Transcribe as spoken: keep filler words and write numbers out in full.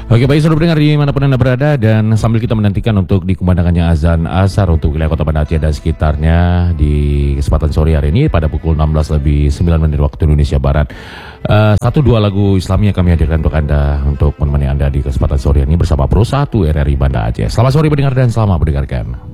Oke, baik sudah mendengar dimanapun Anda berada, dan sambil kita menantikan untuk dikumandangkannya azan asar untuk wilayah Kota Banda Aceh dan sekitarnya di kesempatan sore hari ini pada pukul enam belas lebih sembilan menit waktu Indonesia Barat. Uh, satu dua lagu Islami yang kami hadirkan untuk Anda untuk menemani Anda di kesempatan sore ini bersama Pro satu R R I Banda Aceh. Selamat sore pendengar dan selamat mendengarkan.